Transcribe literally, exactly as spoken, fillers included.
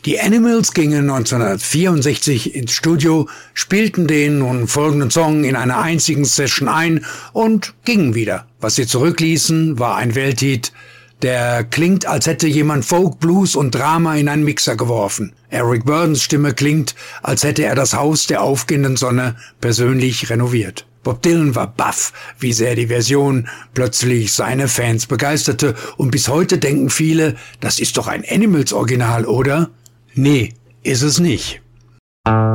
Die Animals gingen neunzehnhundertvierundsechzig ins Studio, spielten den nun folgenden Song in einer einzigen Session ein und gingen wieder. Was sie zurückließen, war ein Welthit, der klingt, als hätte jemand Folk, Blues und Drama in einen Mixer geworfen. Eric Burdons Stimme klingt, als hätte er das Haus der aufgehenden Sonne persönlich renoviert. Bob Dylan war baff, wie sehr die Version plötzlich seine Fans begeisterte, und bis heute denken viele, das ist doch ein Animals-Original, oder? Nee, ist es nicht.